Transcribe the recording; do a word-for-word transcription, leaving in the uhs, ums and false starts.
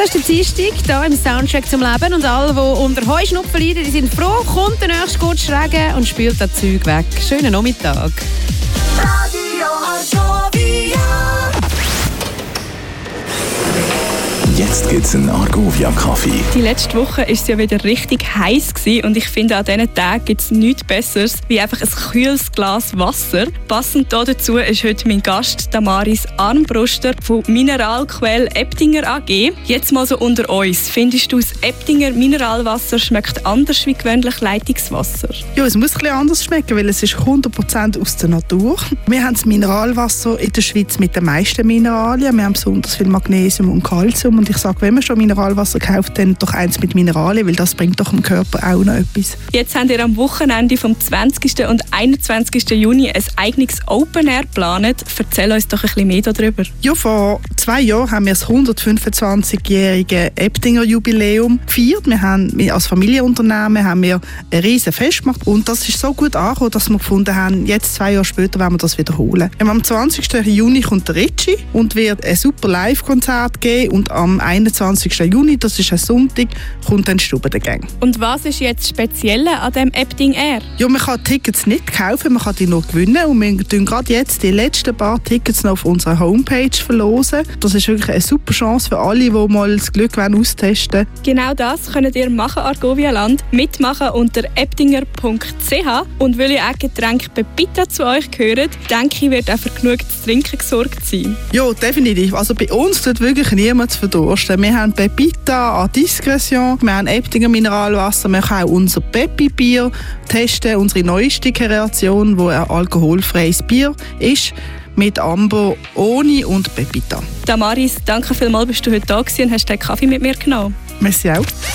Das ist der Dienstag hier im Soundtrack zum Leben. Und alle, die unter Heuschnupfen leiden, die sind froh, kommt der nächste Gutschregen und spült das Zeug weg. Schönen Nachmittag. Radio Argovia. Jetzt gibt's einen Argovia-Kaffee. Die letzte Woche war es ja wieder richtig heiß gewesen und ich finde, an diesen Tagen gibt es nichts Besseres wie einfach ein kühles Glas Wasser. Passend dazu ist heute mein Gast Damaris Armbruster von Mineralquelle Eptinger A G. Jetzt mal so unter uns. Findest du, das Eptinger Mineralwasser schmeckt anders wie gewöhnlich Leitungswasser? Ja, es muss ein bisschen anders schmecken, weil es ist hundert Prozent aus der Natur. Wir haben das Mineralwasser in der Schweiz mit den meisten Mineralien. Wir haben besonders viel Magnesium und Calcium. Und ich sage, wenn man schon Mineralwasser kauft, dann doch eins mit Mineralien, weil das bringt doch dem Körper auch noch etwas. Jetzt habt ihr am Wochenende vom zwanzigsten und einundzwanzigsten Juni ein eigenes Open Air geplant. Erzähl uns doch ein bisschen mehr darüber. Ja, vor zwei Jahren haben wir das hundertfünfundzwanzigjährige Eptinger Jubiläum gefeiert. Wir haben als Familienunternehmen haben wir ein riesiges Fest gemacht und das ist so gut angekommen, dass wir gefunden haben, jetzt zwei Jahre später wollen wir das wiederholen. Am zwanzigsten Juni kommt der Ritchie und wird ein super Live-Konzert geben und am einundzwanzigsten Juni, das ist ein Sonntag, kommt dann Stube der Gang. Und was ist jetzt speziell an dem Epting Air? Ja, man kann Tickets nicht kaufen, man kann die nur gewinnen und wir tun gerade jetzt die letzten paar Tickets noch auf unserer Homepage verlosen. Das ist wirklich eine super Chance für alle, die mal das Glück austesten wollen. Genau das könnt ihr machen, Argovia Land. Mitmachen unter eptinger punkt c h. Und weil ihr auch Getränk Pepita zu euch gehört, denke ich, wird auch für genug zu trinken gesorgt sein. Ja, definitiv. Also bei uns tut wirklich niemand zu verdursten. Wir haben Pepita à Discretion, wir haben Eptinger Mineralwasser, wir können auch unser Pepi-Bier testen, unsere neueste Kreation, wo ein alkoholfreies Bier ist, mit Amber, ohne und Pepita. Damaris, danke vielmals, bist du heute da gewesen und hast den Kaffee mit mir genommen. Merci auch.